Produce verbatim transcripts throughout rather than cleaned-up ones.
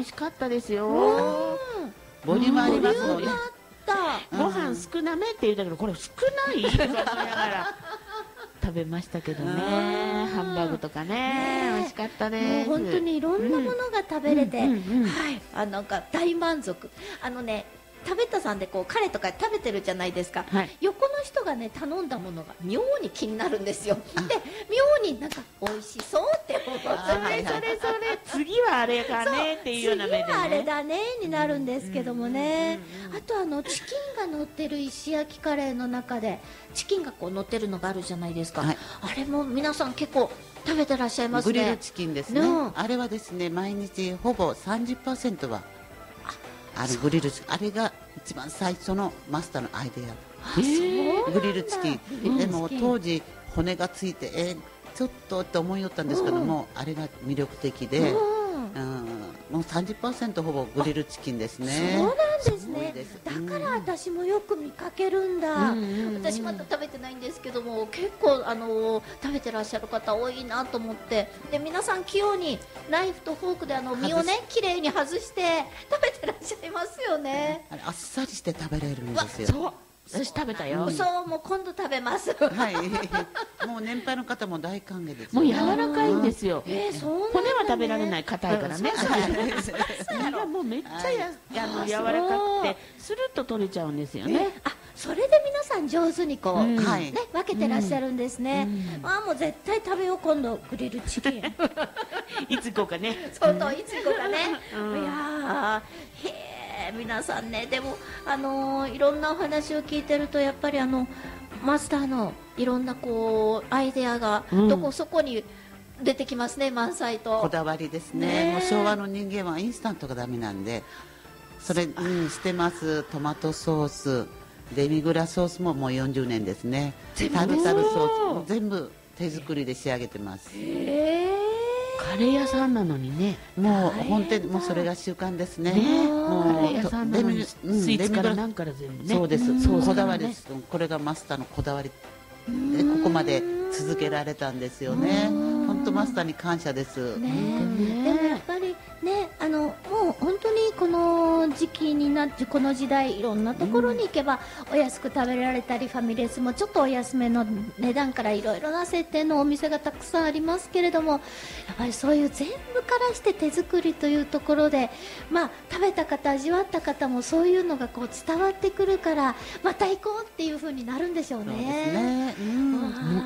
味しかったですよ。 ボリュームありますので、 ご飯少なめって言ったけど、これ少ないとか思いながら食べましたけどね。ハンバーグとかね、美味しかったです。 もう本当にいろんなものが食べれて、はい、あなんか大満足。あのね、食べたさんでこうカレーとか食べてるじゃないですか、はい、横の人がね頼んだものが妙に気になるんですよ。で妙になんか美味しそうって思って、 それそれそれ次はあれかねっていうような目でね、 次はあれだねになるんですけどもね。あとあのチキンが乗ってる石焼きカレーの中でチキンがこう乗ってるのがあるじゃないですか、はい、あれも皆さん結構食べてらっしゃいますね。 グリルチキンですね、うん、あれはですね毎日ほぼ さんじゅっパーセント はあるグリルチキン、あれが一番最初のマスターのアイデア。グリルチキンでも当時骨がついてえー、ちょっとって思いよったんですけども、うん、あれが魅力的で、うんうん、もう さんじゅっパーセント ほぼグリルチキンですね。 そうなんですね。だから私もよく見かけるんだ、うん、私まだ食べてないんですけども結構あの食べてらっしゃる方多いなと思って、で皆さん器用にナイフとフォークであの身をねきれいに外して食べてらっしゃいますよね。 あれあっさりして食べれるんですよ。 そう私食べたよ、 うん、そうもう今度食べます。 はいもう年配の方も大歓迎です。 もう柔らかいんですよ、 えー、そうなんだね、 骨は食べられない硬いからね、身がもうめっちゃや、はい、あの柔らかくてスルッと取れちゃうんですよね。 あそれで皆さん上手にこう、うんね、分けてらっしゃるんですね、うん、あもう絶対食べよう今度グリルチキンいつ行こうかね。 そうといつ行こうかね、うん、いやーへー皆さんね、でも、あのー、いろんなお話を聞いてるとやっぱりあのマスターのいろんなこうアイデアがどこそこに出てきますね、満載とこだわりですね。もう昭和の人間はインスタントがダメなんでそれにしてます。トマトソースデミグラソースももうよんじゅうねんですね。タルタルソース全部手作りで仕上げてます。 へーカレー屋さんなのにね、 もう本当にもうそれが習慣ですね。 ねもうカレー屋さんなのにスイーツからなんから全部ね。 そうです。そうこだわりです。これがマスターのこだわりでここまで続けられたんですよね。本当マスターに感謝です。 ねね、でもやっぱりねあのもう本当にこの時期になってこの時代いろんなところに行けばお安く食べられたり、ファミレスもちょっとお安めの値段からいろいろな設定のお店がたくさんありますけれども、やっぱりそういう全部からして手作りというところで、まあ、食べた方味わった方もそういうのがこう伝わってくるからまた行こうっていう風になるんでしょうね。 そうですね、うん、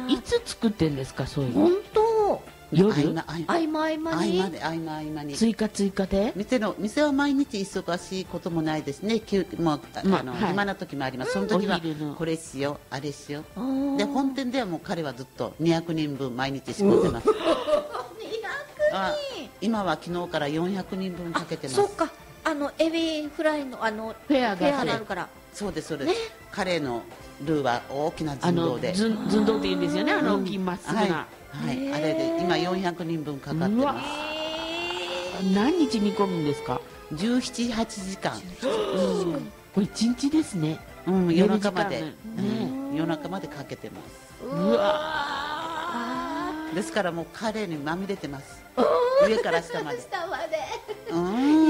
いつ作ってんですかそういうの。 本当夜合間合間に合間で合間合間に追加追加で店の店は毎日忙しいこともないですね。もうあの、まあ、暇な時もあります、うん、その時はこれしようあれしようで本店ではもう彼はずっとにひゃくにんぶん毎日仕込んでます。にひゃくにん今は昨日からよんひゃくにんぶんかけてます。 そうかあのエビフライのあのフェアがあるからそうですそうです、ね、カレーのルーは大きな寸胴で寸胴って言うんですよね、あの大きいまっすぐな、 はいはい、あれで今よんひゃくにんぶんかかってます。 何日煮込むんですか。 じゅうなな、はちじかん、うん、 これいちにちですね、 うん、夜中まで、ねうん、夜中までかけてます。 うわですからもうカレーにまみれてます上から下まで下まで、 うん、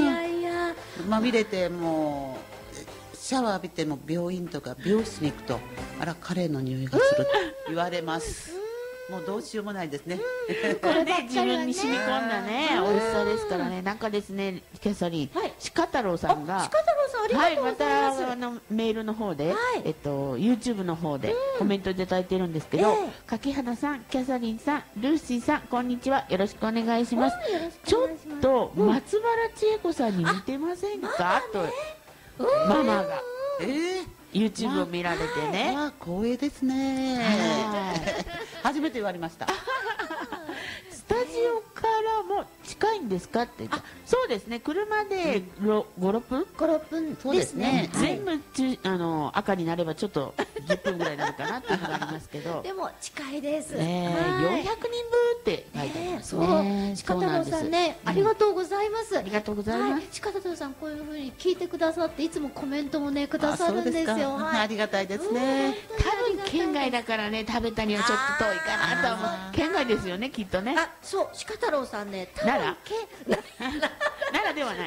いやいやまみれてもうシャワー浴びても病院とか美容室に行くとあらカレーの匂いがすると言われます。もうどうしようもないですね。 これね自分に染み込んだね美味しさですからね。なんかですねキャサリン、はい、鹿太郎さんが鹿太郎さんありがとうございます、 はい、またあのメールの方で、 はいえっと YouTube の方でコメントいただいてるんですけど、えー、柿花さんキャサリンさんルーシーさんこんにちはよろしくお願いします。ちょっと松原千恵子さんに似てませんか、とママが。 えー YouTube を見られてね、 まあ、光栄ですね。初めて言われました。 スタジオからも近いんですかって言ったら、そうですね車でご、ろっぷんご、ろっぷんですね。 全部ちあの赤になればちょっとじゅっぷんぐらいになるかなっていうのがありますけどでも近いです、 えー、よんひゃくにんぶんって書いてありますね。 鹿太郎さんねありがとうございます。 ありがとうございます。 鹿太郎さんこういうふうに聞いてくださっていつもコメントもねくださるんですよ。 ありがたいですね。 多分県外だからね食べたにはちょっと遠いかなと思う。県外ですよねきっとね。 あそう鹿太郎さんね奈良奈良ではない。